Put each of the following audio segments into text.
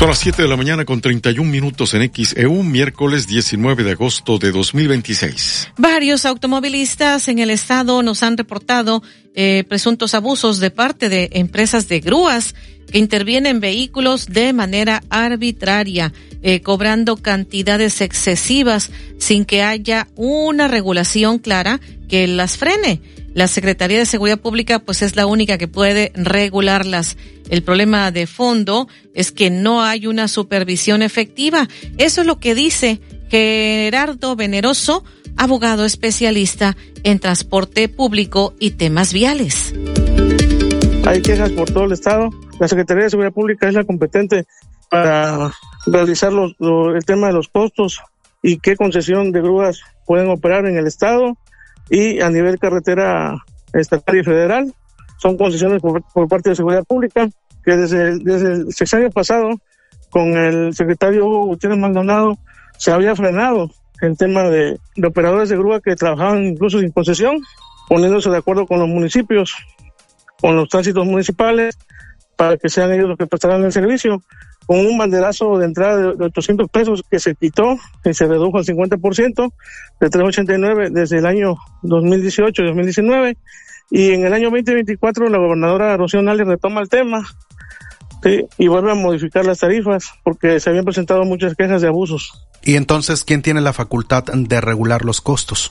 Son las 7 de la mañana con 31 minutos en XEU, miércoles 19 de agosto de 2026. Varios automovilistas en el estado nos han reportado presuntos abusos de parte de empresas de grúas que intervienen vehículos de manera arbitraria, cobrando cantidades excesivas sin que haya una regulación clara que las frene. La Secretaría de Seguridad Pública pues es la única que puede regularlas. El problema de fondo es que no hay una supervisión efectiva. Eso es lo que dice Gerardo Veneroso, abogado especialista en transporte público y temas viales. Hay quejas por todo el estado. La Secretaría de Seguridad Pública es la competente para realizar el tema de los costos y qué concesión de grúas pueden operar en el estado y a nivel carretera estatal y federal. Son concesiones por parte de Seguridad Pública que desde el sexenio pasado con el secretario Hugo Gutiérrez Maldonado se había frenado el tema de operadores de grúa que trabajaban incluso sin concesión, poniéndose de acuerdo con los municipios, con los tránsitos municipales, para que sean ellos los que prestarán el servicio, con un banderazo de entrada de 800 pesos que se quitó y se redujo al 50%, de 389 desde el año 2018 y 2019, y en el año 2024 la gobernadora Rocío Nale retoma el tema, ¿sí? Y vuelve a modificar las tarifas porque se habían presentado muchas quejas de abusos. ¿Y entonces quién tiene la facultad de regular los costos?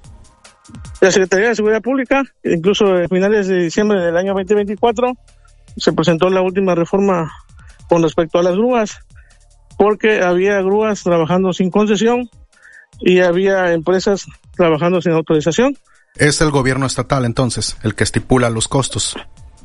La Secretaría de Seguridad Pública. Incluso a finales de diciembre del año 2024 se presentó la última reforma con respecto a las grúas, porque había grúas trabajando sin concesión y había empresas trabajando sin autorización. ¿Es el gobierno estatal entonces el que estipula los costos?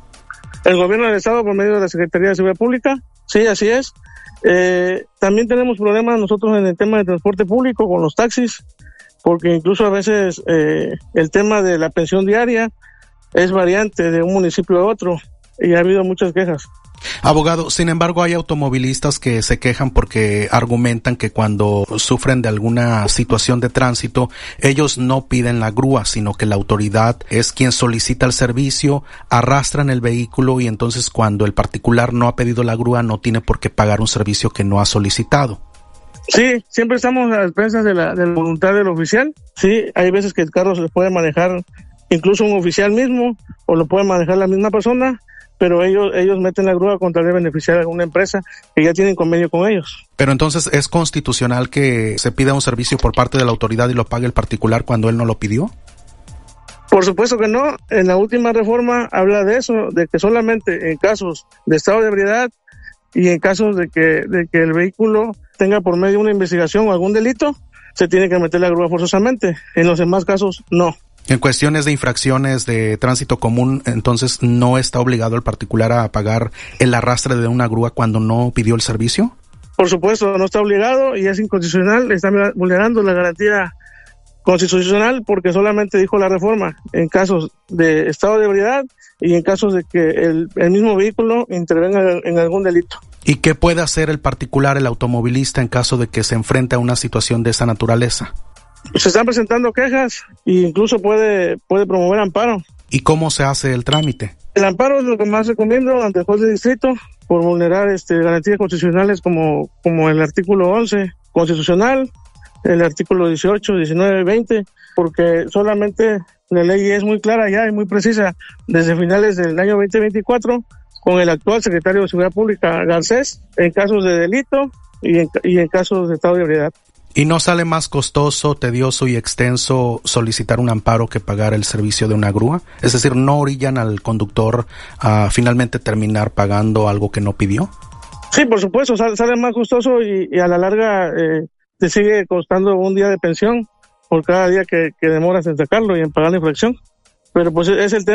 El gobierno del estado por medio de la Secretaría de Seguridad Pública, sí, así es. También tenemos problemas nosotros en el tema de transporte público con los taxis, porque incluso a veces el tema de la pensión diaria es variante de un municipio a otro y ha habido muchas quejas. Abogado, sin embargo, hay automovilistas que se quejan porque argumentan que cuando sufren de alguna situación de tránsito, ellos no piden la grúa, sino que la autoridad es quien solicita el servicio, arrastran el vehículo y entonces cuando el particular no ha pedido la grúa no tiene por qué pagar un servicio que no ha solicitado. Sí, siempre estamos a las expensas de la voluntad del oficial. Sí, hay veces que el carro se puede manejar incluso un oficial mismo o lo puede manejar la misma persona, pero ellos meten la grúa con tal de beneficiar a alguna empresa que ya tienen convenio con ellos. Pero entonces, ¿es constitucional que se pida un servicio por parte de la autoridad y lo pague el particular cuando él no lo pidió? Por supuesto que no. En la última reforma habla de eso, de que solamente en casos de estado de ebriedad y en casos de que el vehículo tenga por medio una investigación o algún delito, se tiene que meter la grúa forzosamente. En los demás casos, no. En cuestiones de infracciones de tránsito común, entonces, ¿no está obligado el particular a pagar el arrastre de una grúa cuando no pidió el servicio? Por supuesto, no está obligado y es inconstitucional, está vulnerando la garantía constitucional porque solamente dijo la reforma en casos de estado de ebriedad y en casos de que el mismo vehículo intervenga en algún delito. ¿Y qué puede hacer el particular, el automovilista, en caso de que se enfrente a una situación de esa naturaleza? Se están presentando quejas e incluso puede promover amparo. ¿Y cómo se hace el trámite? El amparo es lo que más recomiendo ante el juez de distrito por vulnerar garantías constitucionales como el artículo 11 constitucional, el artículo 18, 19, 20, porque solamente la ley es muy clara ya y muy precisa desde finales del año 2024 con el actual secretario de Seguridad Pública Garcés en casos de delito y en casos de estado de ebriedad. ¿Y no sale más costoso, tedioso y extenso solicitar un amparo que pagar el servicio de una grúa? Es decir, ¿no orillan al conductor a finalmente terminar pagando algo que no pidió? Sí, por supuesto, sale más costoso y a la larga te sigue costando un día de pensión por cada día que demoras en sacarlo y en pagar la infracción. Pero pues es el tema.